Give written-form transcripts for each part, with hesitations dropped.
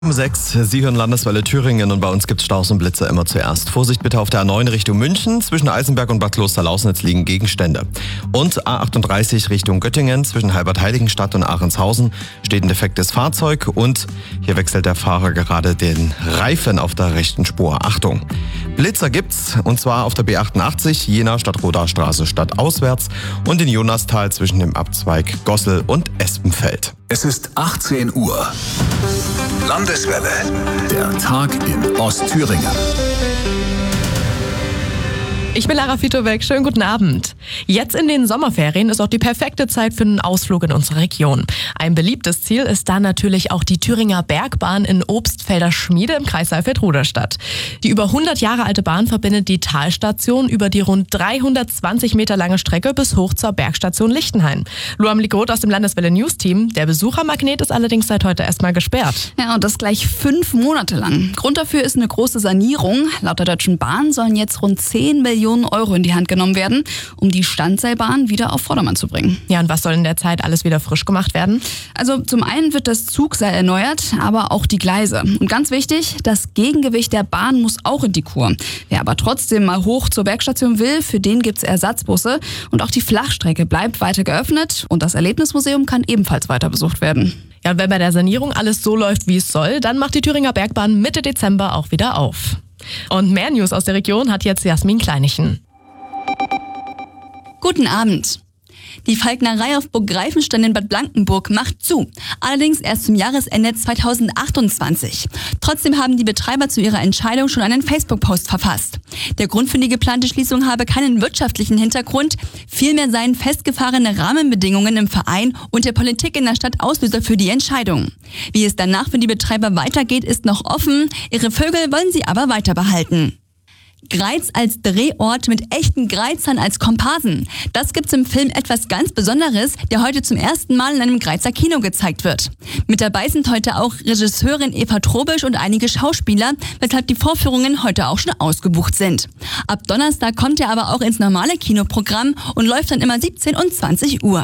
Um 6, Sie hören Landeswelle Thüringen und bei uns gibt es Staus und Blitzer immer zuerst. Vorsicht bitte auf der A9 Richtung München. Zwischen Eisenberg und Bad Klosterlausnitz liegen Gegenstände. Und A38 Richtung Göttingen zwischen Halbert-Heiligenstadt und Ahrenshausen steht ein defektes Fahrzeug und hier wechselt der Fahrer gerade den Reifen auf der rechten Spur. Achtung! Blitzer gibt's und zwar auf der B88 Jena Stadtroder Straße stadtauswärts und in Jonastal zwischen dem Abzweig Gossel und Espenfeld. Es ist 18 Uhr. Landeswelle. Der Tag in Ostthüringen. Ich bin Lara Fitobeck, schönen guten Abend. Jetzt in den Sommerferien ist auch die perfekte Zeit für einen Ausflug in unsere Region. Ein beliebtes Ziel ist da natürlich auch die Thüringer Bergbahn in Obstfelder Schmiede im Kreis Saalfeld-Rudolstadt. Die über 100 Jahre alte Bahn verbindet die Talstation über die rund 320 Meter lange Strecke bis hoch zur Bergstation Lichtenhain. Luam Ligot aus dem Landeswelle News Team. Der Besuchermagnet ist allerdings seit heute erstmal gesperrt. Ja, und das gleich 5 Monate lang. Grund dafür ist eine große Sanierung. Laut der Deutschen Bahn sollen jetzt rund 10 Millionen Euro in die Hand genommen werden, um die Standseilbahn wieder auf Vordermann zu bringen. Ja, und was soll in der Zeit alles wieder frisch gemacht werden? Also zum einen wird das Zugseil erneuert, aber auch die Gleise. Und ganz wichtig, das Gegengewicht der Bahn muss auch in die Kur. Wer aber trotzdem mal hoch zur Bergstation will, für den gibt's Ersatzbusse. Und auch die Flachstrecke bleibt weiter geöffnet und das Erlebnismuseum kann ebenfalls weiter besucht werden. Ja, und wenn bei der Sanierung alles so läuft, wie es soll, dann macht die Thüringer Bergbahn Mitte Dezember auch wieder auf. Und mehr News aus der Region hat jetzt Jasmin Kleinichen. Guten Abend. Die Falknerei auf Burg Greifenstein in Bad Blankenburg macht zu. Allerdings erst zum Jahresende 2028. Trotzdem haben die Betreiber zu ihrer Entscheidung schon einen Facebook-Post verfasst. Der Grund für die geplante Schließung habe keinen wirtschaftlichen Hintergrund. Vielmehr seien festgefahrene Rahmenbedingungen im Verein und der Politik in der Stadt Auslöser für die Entscheidung. Wie es danach für die Betreiber weitergeht, ist noch offen. Ihre Vögel wollen sie aber weiter behalten. Greiz als Drehort mit echten Greizern als Komparsen. Das gibt's im Film Etwas ganz Besonderes, der heute zum ersten Mal in einem Greizer Kino gezeigt wird. Mit dabei sind heute auch Regisseurin Eva Trobisch und einige Schauspieler, weshalb die Vorführungen heute auch schon ausgebucht sind. Ab Donnerstag kommt er aber auch ins normale Kinoprogramm und läuft dann immer 17 und 20 Uhr.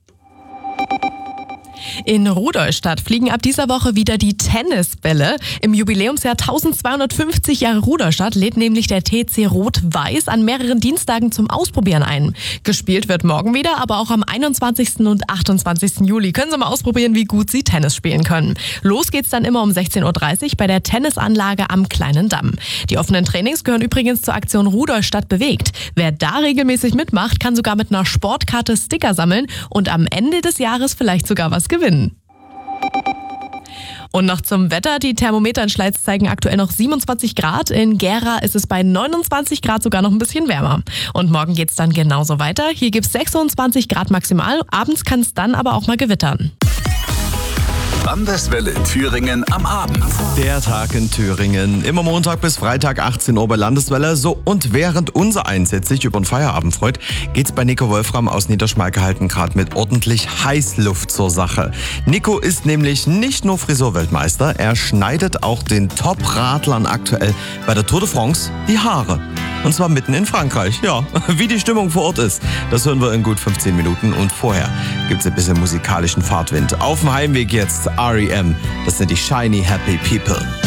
In Rudolstadt fliegen ab dieser Woche wieder die Tennisbälle. Im Jubiläumsjahr 1250 Jahre Rudolstadt lädt nämlich der TC Rot-Weiß an mehreren Dienstagen zum Ausprobieren ein. Gespielt wird morgen wieder, aber auch am 21. und 28. Juli können Sie mal ausprobieren, wie gut Sie Tennis spielen können. Los geht's dann immer um 16.30 Uhr bei der Tennisanlage am Kleinen Damm. Die offenen Trainings gehören übrigens zur Aktion Rudolstadt bewegt. Wer da regelmäßig mitmacht, kann sogar mit einer Sportkarte Sticker sammeln und am Ende des Jahres vielleicht sogar was gewinnen. Und noch zum Wetter. Die Thermometer in Schleiz zeigen aktuell noch 27 Grad. In Gera ist es bei 29 Grad sogar noch ein bisschen wärmer. Und morgen geht's dann genauso weiter. Hier gibt's 26 Grad maximal. Abends kann es dann aber auch mal gewittern. Landeswelle Thüringen am Abend. Der Tag in Thüringen. Immer Montag bis Freitag 18 Uhr bei Landeswelle. So, und während unser Eins jetzt sich über den Feierabend freut, geht's bei Nico Wolfram aus Niederschmalkalden gerade mit ordentlich Heißluft zur Sache. Nico ist nämlich nicht nur Friseurweltmeister, er schneidet auch den Top-Radlern aktuell bei der Tour de France die Haare. Und zwar mitten in Frankreich. Ja, wie die Stimmung vor Ort ist, das hören wir in gut 15 Minuten. Und vorher gibt's ein bisschen musikalischen Fahrtwind. Auf dem Heimweg jetzt R.E.M. Das sind die Shiny Happy People.